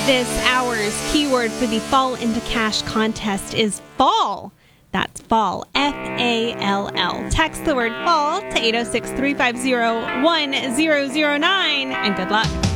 This hour's keyword for the Fall into Cash contest is fall. That's fall, F-A-L-L. Text the word fall to 806-350-1009, and good luck.